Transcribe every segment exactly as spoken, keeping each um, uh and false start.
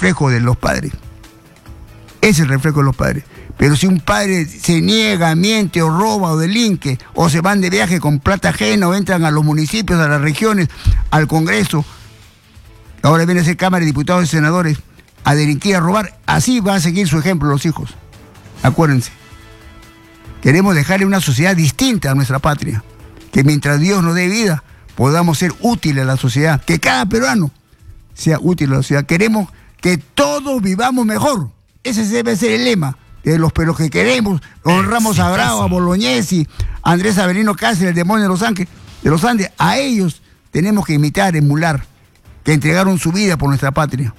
reflejo de los padres. Es el reflejo de los padres. Pero si un padre se niega, miente o roba o delinque, o se van de viaje con plata ajena, o entran a los municipios, a las regiones, al Congreso, ahora viene a ser Cámara de Diputados y Senadores, a delinquir, a robar, así va a seguir su ejemplo los hijos. Acuérdense. Queremos dejarle una sociedad distinta a nuestra patria, que mientras Dios nos dé vida, podamos ser útiles a la sociedad, que cada peruano sea útil a la sociedad. Queremos que todos vivamos mejor. Ese debe ser el lema de los pelos que queremos. Honramos a Bravo, a Bolognesi, a Andrés Avelino Cáceres, el demonio de los, Ángeles, de los Andes. A ellos tenemos que imitar, emular, que entregaron su vida por nuestra patria.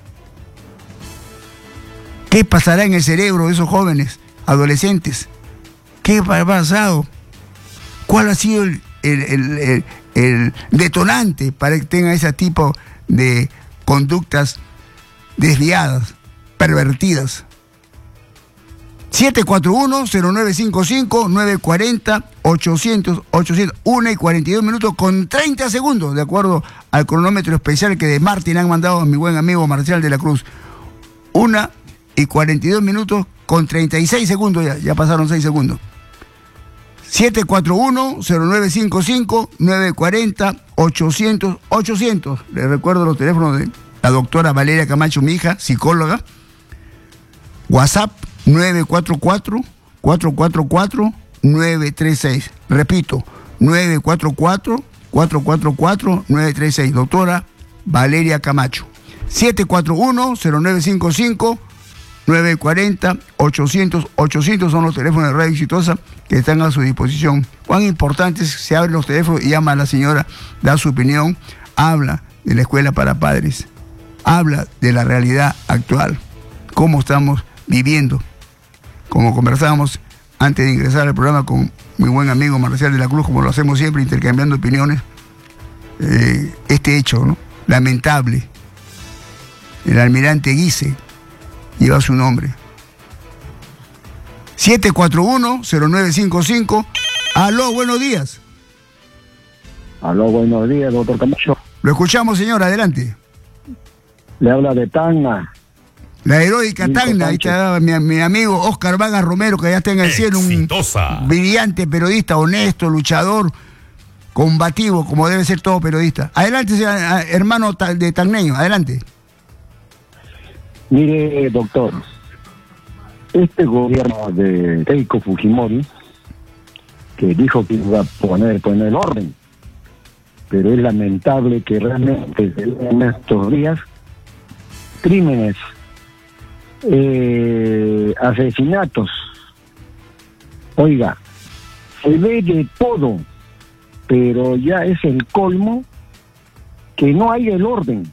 ¿Qué pasará en el cerebro de esos jóvenes, adolescentes? ¿Qué ha pasado? ¿Cuál ha sido el, el, el, el, el detonante para que tengan ese tipo de conductas desviadas, pervertidas? siete cuatro uno, cero nueve cinco cinco, nueve cuatro cero, ochocientos, ochocientos, una y cuarenta y dos minutos con treinta segundos, de acuerdo al cronómetro especial que de Martín han mandado a mi buen amigo Marcial de la Cruz. Una y cuarenta y dos minutos con treinta y seis segundos, ya, ya pasaron seis segundos. siete cuatro uno, cero nueve cinco cinco, nueve cuatro cero, ochocientos, ochocientos. Les recuerdo los teléfonos de la doctora Valeria Camacho, mi hija, psicóloga. WhatsApp nueve cuatro cuatro, cuatro cuatro cuatro, nueve tres seis. Repito, nueve cuatro cuatro, cuatro cuatro cuatro, nueve tres seis. Doctora Valeria Camacho. siete cuatro uno, cero nueve cinco cinco, nueve cuatro cero, ochocientos, ochocientos son los teléfonos de Radio Exitosa que están a su disposición. Cuán importante es que se abren los teléfonos y llama a la señora, da su opinión, habla de la escuela para padres, habla de la realidad actual, cómo estamos viviendo. Como conversábamos antes de ingresar al programa con mi buen amigo Marcial de la Cruz, como lo hacemos siempre, intercambiando opiniones, eh, este hecho, ¿no?, lamentable. El almirante Guise lleva su nombre. siete cuatro uno, cero nueve cinco cinco. Aló, buenos días. Aló, buenos días, doctor Camacho. Lo escuchamos, señor, adelante. Le habla de Tacna. La heroica Tacna, ahí está mi, mi amigo Oscar Vargas Romero, que ya está en el cielo, un brillante periodista, honesto, luchador, combativo, como debe ser todo periodista. Adelante, hermano de tacneño, adelante. Mire, doctor, este gobierno de Keiko Fujimori, que dijo que iba a poner, poner orden, pero es lamentable que realmente en estos días crímenes, eh, asesinatos, oiga, se ve de todo, pero ya es el colmo que no hay el orden.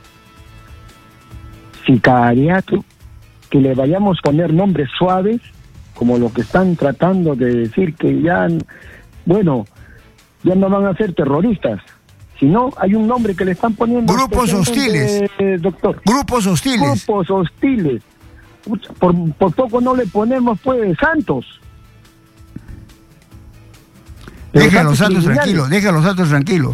Sicariato, que le vayamos a poner nombres suaves, como lo que están tratando de decir, que ya, bueno, ya no van a ser terroristas, sino hay un nombre que le están poniendo. Grupos hostiles. Eh, doctor. Grupos hostiles. Grupos hostiles. Por, por poco no le ponemos, pues, santos. Deja a los santos tranquilos, deja a los santos tranquilos.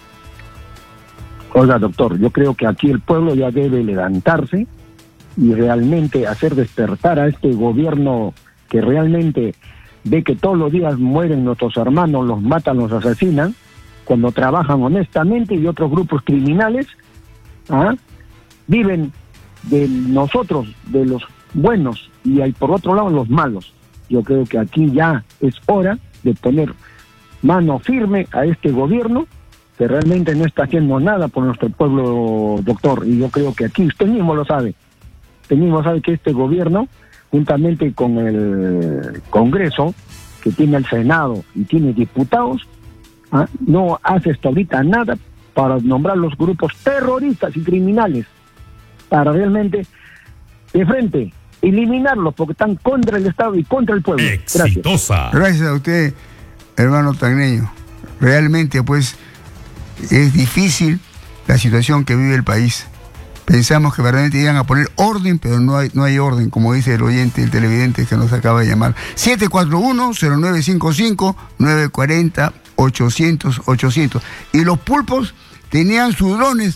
Oiga, doctor, yo creo que aquí el pueblo ya debe levantarse y realmente hacer despertar a este gobierno que realmente ve que todos los días mueren nuestros hermanos, los matan, los asesinan, cuando trabajan honestamente, y otros grupos criminales ¿ah? viven de nosotros, de los buenos, y hay por otro lado los malos. Yo creo que aquí ya es hora de poner mano firme a este gobierno que realmente no está haciendo nada por nuestro pueblo, doctor, y yo creo que aquí usted mismo lo sabe, usted mismo sabe que este gobierno, juntamente con el Congreso, que tiene el Senado y tiene diputados, ¿ah? no hace hasta ahorita nada para nombrar los grupos terroristas y criminales, para realmente de frente eliminarlos, porque están contra el Estado y contra el pueblo. Exitosa. Gracias. Gracias a usted, hermano tacneño. Realmente, pues, es difícil la situación que vive el país. Pensamos que verdaderamente iban a poner orden, pero no hay, no hay orden, como dice el oyente, el televidente que nos acaba de llamar. siete cuatro uno, cero nueve cinco cinco, nueve cuatro cero, ochocientos, ochocientos. Y los pulpos tenían sus drones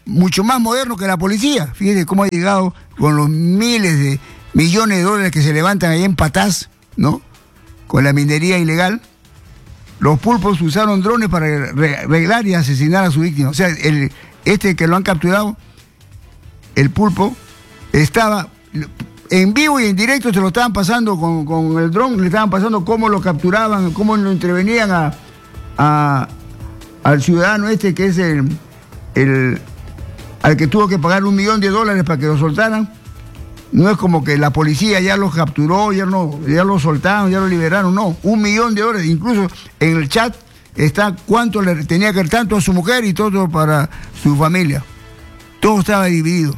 mucho más moderno que la policía. Fíjese cómo ha llegado con los miles de millones de dólares que se levantan ahí en Patás, ¿no? Con la minería ilegal. Los pulpos usaron drones para arreglar y asesinar a su víctima. O sea, el, este que lo han capturado, el pulpo, estaba en vivo y en directo, se lo estaban pasando con, con el dron, le estaban pasando cómo lo capturaban, cómo lo intervenían a, a, al ciudadano este que es el, el al que tuvo que pagar un millón de dólares para que lo soltaran. No es como que la policía ya lo capturó, ya, no, ya lo soltaron, ya lo liberaron, no, un millón de dólares. Incluso en el chat está cuánto le tenía que dar tanto a su mujer y todo para su familia. Todo estaba dividido.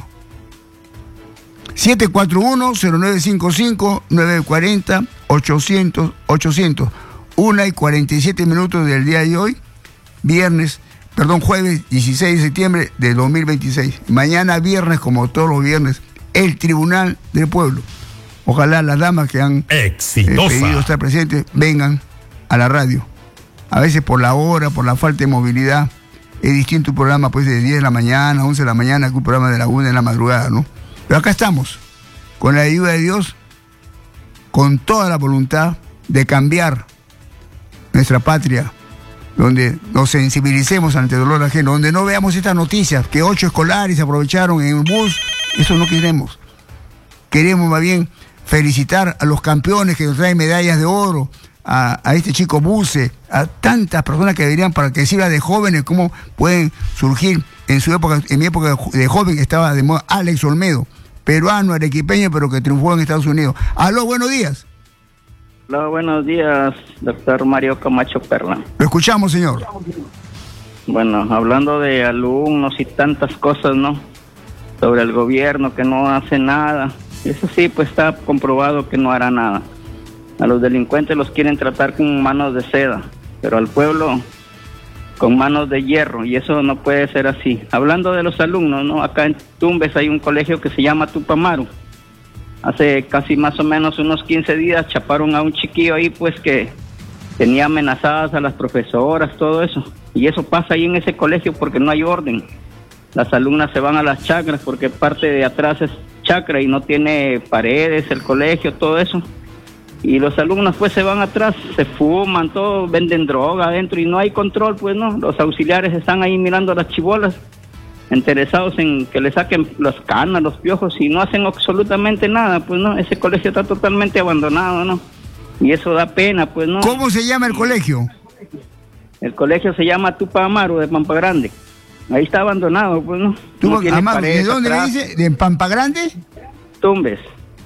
siete cuatro uno, cero nueve cinco cinco, nueve cuatro cero, ochocientos, ochocientos. una y cuarenta y siete minutos del día de hoy, viernes, perdón, jueves dieciséis de septiembre de dos mil veintiséis. Mañana viernes, como todos los viernes, el Tribunal del Pueblo. Ojalá las damas que han eh, pedido estar presentes vengan a la radio. A veces por la hora, por la falta de movilidad, es distinto un programa pues de diez de la mañana, once de la mañana, que un programa de la una de la madrugada, ¿no? Pero acá estamos, con la ayuda de Dios, con toda la voluntad de cambiar nuestra patria, donde nos sensibilicemos ante el dolor ajeno, donde no veamos estas noticias, que ocho escolares se aprovecharon en un bus. Eso no queremos. Queremos más bien felicitar a los campeones que nos traen medallas de oro, a, a este chico Buse, a tantas personas que deberían, para que sirva de jóvenes, cómo pueden surgir. En su época, en mi época de joven estaba de moda Alex Olmedo, peruano, arequipeño, pero que triunfó en Estados Unidos. Aló, buenos días. Hola, buenos días, doctor Mario Camacho Perla. Lo escuchamos, señor. Bueno, hablando de alumnos y tantas cosas, ¿no? Sobre el gobierno que no hace nada. Eso sí, pues está comprobado que no hará nada. A los delincuentes los quieren tratar con manos de seda, pero al pueblo con manos de hierro, y eso no puede ser así. Hablando de los alumnos, ¿no? Acá en Tumbes hay un colegio que se llama Tupamaru. Hace casi más o menos unos quince días chaparon a un chiquillo ahí, pues que tenía amenazadas a las profesoras, todo eso. Y eso pasa ahí en ese colegio porque no hay orden. Las alumnas se van a las chacras porque parte de atrás es chacra y no tiene paredes, el colegio, todo eso. Y los alumnos pues se van atrás, se fuman, todo, venden droga adentro y no hay control, pues no. Los auxiliares están ahí mirando a las chibolas, interesados en que le saquen las canas, los piojos, y no hacen absolutamente nada, pues no. Ese colegio está totalmente abandonado, ¿no? Y eso da pena, pues no. ¿Cómo se llama el colegio? El colegio se llama Tupamaru de Pampa Grande. Ahí está abandonado, pues, ¿no? no Amaro, ¿de dónde le dice? ¿De Pampa Grande? Tumbes.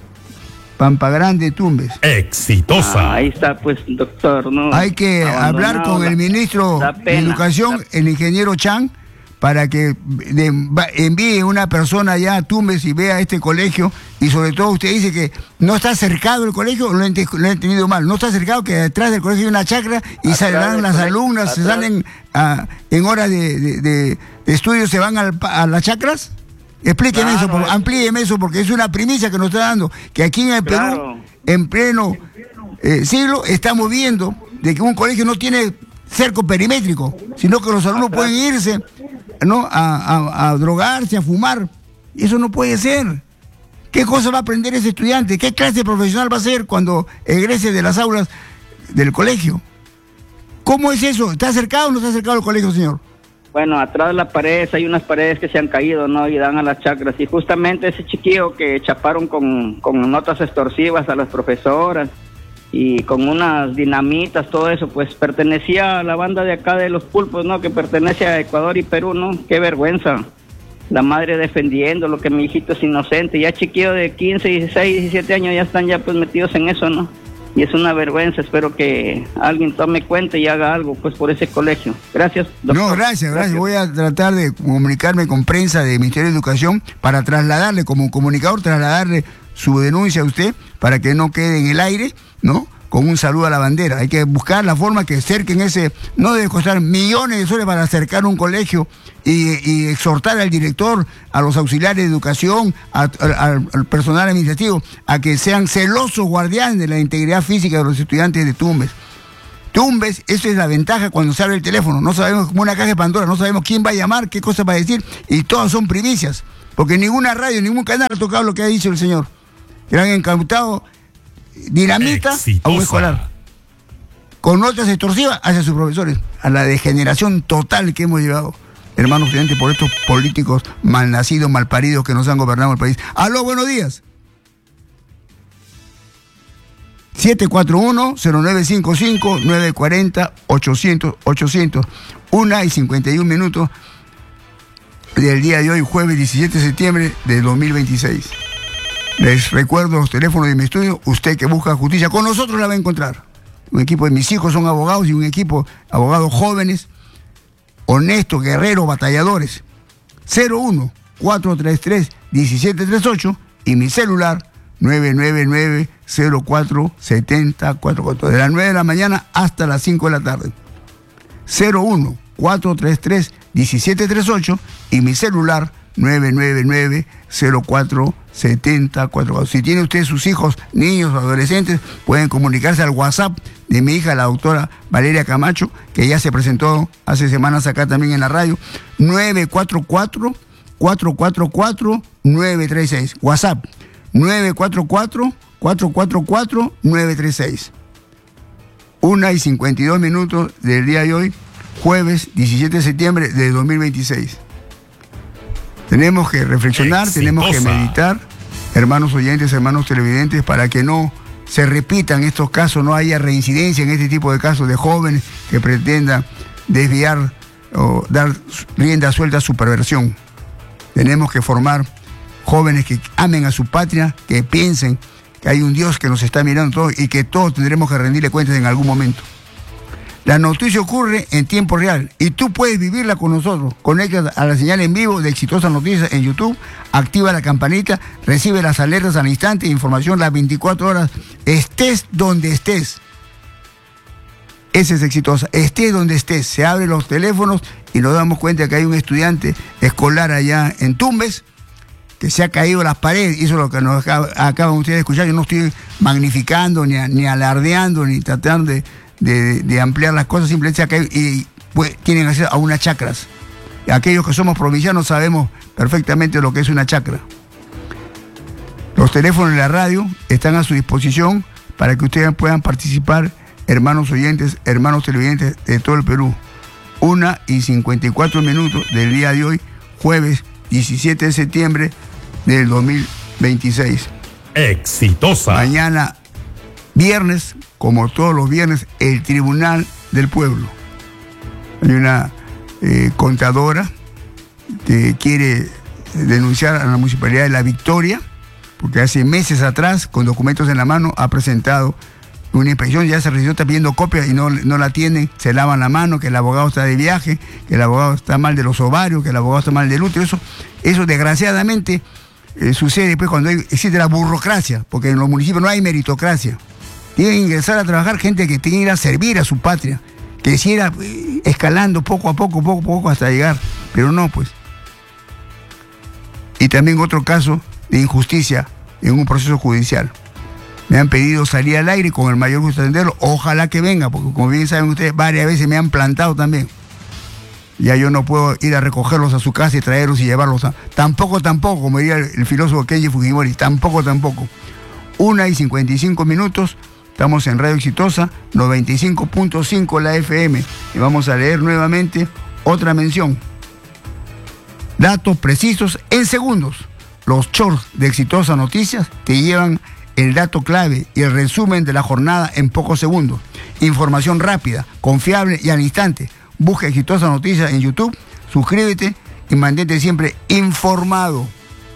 Pampa Grande, Tumbes. Exitosa. Ah, ahí está, pues, doctor, ¿no? Hay que hablar con el ministro de Educación, el ingeniero Chan, para que de, envíe una persona allá a Tumbes y vea este colegio. Y sobre todo usted dice que no está cercado el colegio, lo he, lo he entendido mal, no está cercado, que detrás del colegio hay una chacra y saldrán las colegio, alumnas, atrás. Se salen a, en horas de, de, de, de estudio, se van al, a las chacras. Explíqueme claro, eso, por, amplíeme eso, porque es una primicia que nos está dando, que aquí en el claro. Perú, en pleno eh, siglo, estamos viendo de que un colegio no tiene cerco perimétrico, sino que los alumnos atrás. Pueden irse, ¿no? A, a, a drogarse, a fumar. Eso no puede ser. ¿Qué cosa va a aprender ese estudiante? ¿Qué clase profesional va a ser cuando egrese de las aulas del colegio? ¿Cómo es eso? ¿Está cercado o no está cercado el colegio, señor? Bueno, atrás de las paredes hay unas paredes que se han caído, ¿no? Y dan a las chacras. Y justamente ese chiquillo que chaparon con, con notas extorsivas a las profesoras y con unas dinamitas, todo eso, pues pertenecía a la banda de acá de los pulpos, ¿no? Que pertenece a Ecuador y Perú, ¿no? Qué vergüenza. La madre defendiendo lo que mi hijito es inocente. Ya chiquillos de quince, dieciséis, diecisiete años ya están ya pues metidos en eso, ¿no? Y es una vergüenza. Espero que alguien tome cuenta y haga algo pues por ese colegio. Gracias, doctor. No, gracias, gracias, gracias. Voy a tratar de comunicarme con prensa del Ministerio de Educación para trasladarle, como comunicador, trasladarle su denuncia a usted para que no quede en el aire, ¿no? Con un saludo a la bandera. Hay que buscar la forma que acerquen ese... No debe costar millones de soles para acercar un colegio y, y exhortar al director, a los auxiliares de educación, a, a, al personal administrativo, a que sean celosos guardianes de la integridad física de los estudiantes de Tumbes. Tumbes, eso es la ventaja cuando se abre el teléfono. No sabemos, como una caja de Pandora, no sabemos quién va a llamar, qué cosa va a decir, y todas son primicias. Porque ninguna radio, ningún canal ha tocado lo que ha dicho el señor. Que le han incautado dinamita Exitosa. a un escolar. Con notas extorsivas hacia sus profesores. A la degeneración total que hemos llevado, hermanos estudiantes, por estos políticos malnacidos, malparidos que nos han gobernado el país. Aló, buenos días. siete cuatro uno, cero nueve cinco cinco, nueve cuatro cero, ochocientos, ochocientos. Una y cincuenta y un minutos del día de hoy, jueves diecisiete de septiembre de dos mil veintiséis. Les recuerdo los teléfonos de mi estudio. Usted que busca justicia, con nosotros la va a encontrar. Un equipo de mis hijos son abogados y un equipo de abogados jóvenes, honestos, guerreros, batalladores. cero uno, cuatro tres tres, uno siete tres ocho y mi celular nueve nueve nueve, cero cuatro, siete cero cuatro cuatro, de las nueve de la mañana hasta las cinco de la tarde. cero uno, cuatro tres tres, uno siete tres ocho y mi celular nueve nueve nueve, cero cuatro, siete cero cuatro cuatro. Si tiene usted sus hijos, niños o adolescentes, pueden comunicarse al WhatsApp de mi hija, la doctora Valeria Camacho, que ya se presentó hace semanas acá también en la radio, nueve cuatro cuatro, cuatro cuatro cuatro, nueve tres seis. WhatsApp nueve cuatro cuatro, cuatro cuatro cuatro, nueve tres seis. Una y cincuenta y dos minutos del día de hoy, jueves diecisiete de septiembre de dos mil veintiséis. Tenemos que reflexionar, Exitosa. tenemos que meditar, hermanos oyentes, hermanos televidentes, para que no se repitan estos casos, no haya reincidencia en este tipo de casos de jóvenes que pretendan desviar o dar rienda suelta a su perversión. Tenemos que formar jóvenes que amen a su patria, que piensen que hay un Dios que nos está mirando todo y que todos tendremos que rendirle cuentas en algún momento. La noticia ocurre en tiempo real y tú puedes vivirla con nosotros. Conecta a la señal en vivo de Exitosa Noticias en YouTube, activa la campanita, recibe las alertas al instante, información las veinticuatro horas, estés donde estés. Esa es Exitosa, estés donde estés. Se abren los teléfonos y nos damos cuenta que hay un estudiante escolar allá en Tumbes que se ha caído a las paredes. Eso es lo que nos acaba, acaban ustedes de escuchar. Yo no estoy magnificando, ni, ni alardeando, ni tratando de... De, de ampliar las cosas, simplemente se ha caído y pues, tienen acceso a unas chacras. Aquellos que somos provincianos sabemos perfectamente lo que es una chacra. Los teléfonos de la radio están a su disposición para que ustedes puedan participar, hermanos oyentes, hermanos televidentes de todo el Perú. Una y cincuenta y cuatro minutos del día de hoy, jueves diecisiete de septiembre del dos mil veintiséis. Exitosa. Mañana, viernes, como todos los viernes, el Tribunal del Pueblo. Hay una eh, contadora que quiere denunciar a la Municipalidad de La Victoria, porque hace meses atrás, con documentos en la mano, ha presentado una inspección, ya se recibió, está pidiendo copia y no, no la tienen, se lavan la mano, que el abogado está de viaje, que el abogado está mal de los ovarios, que el abogado está mal del útero. Eso, eso desgraciadamente eh, sucede pues cuando hay, existe la burocracia, porque en los municipios no hay meritocracia. Tiene que ingresar a trabajar gente que tiene que ir a servir a su patria, que siga escalando poco a poco, poco a poco hasta llegar, pero no pues. Y también otro caso de injusticia en un proceso judicial. Me han pedido salir al aire y con el mayor gusto de atenderlo, ojalá que venga, porque como bien saben ustedes, varias veces me han plantado también. Ya yo no puedo ir a recogerlos a su casa y traerlos y llevarlos a... Tampoco, tampoco, como diría el, el filósofo Kenji Fujimori, tampoco, tampoco. Una y cincuenta y cinco minutos. Estamos en Radio Exitosa, noventa y cinco punto cinco la F M. Y vamos a leer nuevamente otra mención. Datos precisos en segundos. Los shorts de Exitosa Noticias te llevan el dato clave y el resumen de la jornada en pocos segundos. Información rápida, confiable y al instante. Busca Exitosa Noticias en YouTube, suscríbete y mantente siempre informado.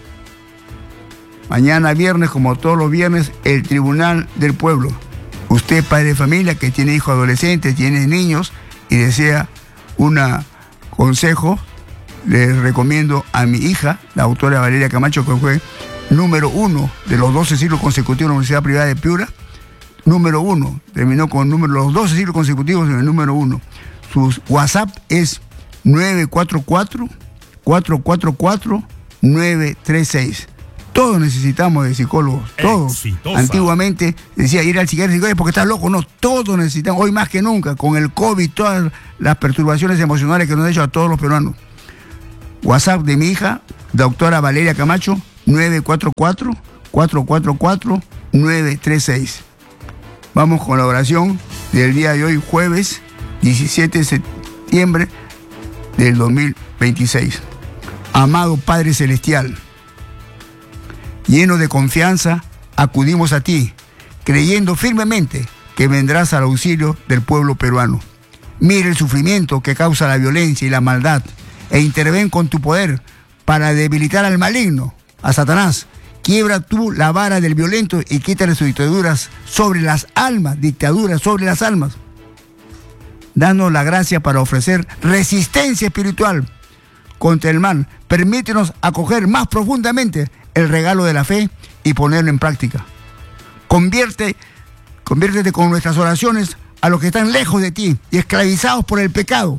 Mañana viernes, como todos los viernes, el Tribunal del Pueblo. Usted, padre de familia, que tiene hijos adolescentes, tiene niños y desea un consejo, les recomiendo a mi hija, la autora Valeria Camacho, que fue número uno de los doce ciclos consecutivos en la Universidad Privada de Piura. Número uno, terminó con número, los doce ciclos consecutivos en el número uno. Su WhatsApp es nueve cuatro cuatro, cuatro cuatro cuatro, nueve tres seis. Todos necesitamos de psicólogos, todos. Exitosa. Antiguamente decía ir al psiquiatra porque estás loco. No, todos necesitamos, hoy más que nunca, con el COVID, todas las perturbaciones emocionales que nos ha hecho a todos los peruanos. WhatsApp de mi hija, doctora Valeria Camacho, nueve cuatro cuatro, cuatro cuatro cuatro, nueve tres seis. Vamos con la oración del día de hoy, jueves diecisiete de septiembre del dos mil veintiséis. Amado Padre Celestial, lleno de confianza, acudimos a ti, creyendo firmemente que vendrás al auxilio del pueblo peruano. Mira el sufrimiento que causa la violencia y la maldad e interven con tu poder para debilitar al maligno, a Satanás. Quiebra tú la vara del violento y quítale sus dictaduras sobre las almas, dictaduras sobre las almas. Danos la gracia para ofrecer resistencia espiritual contra el mal. Permítenos acoger más profundamente el regalo de la fe y ponerlo en práctica. Convierte, conviértete con nuestras oraciones a los que están lejos de ti y esclavizados por el pecado,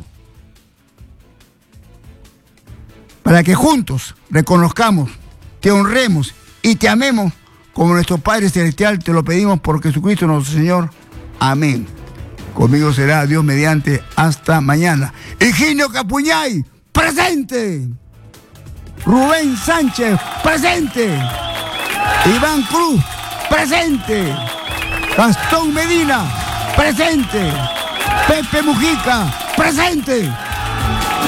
para que juntos reconozcamos, te honremos y te amemos como nuestro Padre Celestial. Te lo pedimos por Jesucristo nuestro Señor. Amén. Conmigo será Dios mediante. Hasta mañana. Higinio Capuñay, presente. Rubén Sánchez, presente. Iván Cruz, presente. Gastón Medina, presente. Pepe Mujica, presente.